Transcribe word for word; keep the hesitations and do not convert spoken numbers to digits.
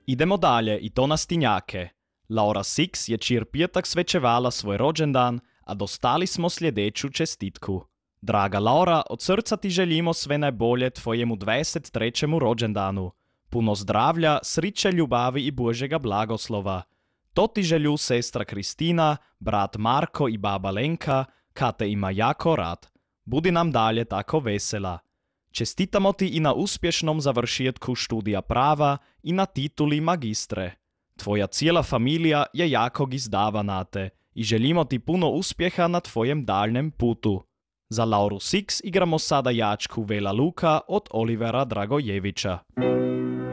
Idemo dalje i to na stinjake. Laura Six je čir pijetak svečevala svoj rođendan, a dostali smo sljedeću čestitku. Draga Laura, od srca ti želimo sve najbolje tvojemu dvadeset trećemu rođendanu. Puno zdravlja, sriće, ljubavi i Božjega blagoslova. To ti želju sestra Kristina, brat Marko i baba Lenka, ka te ima jako rad. Budi nam dalje tako vesela. Čestitamo ti i na uspješnom završetku študija prava i na tituli magistre. Tvoja cijela familija je jako gizdava na te i želimo ti puno uspjeha na tvojem daljnem putu. Za Lauru Six igramo sada jačku Vela Luka od Olivera Dragojevića.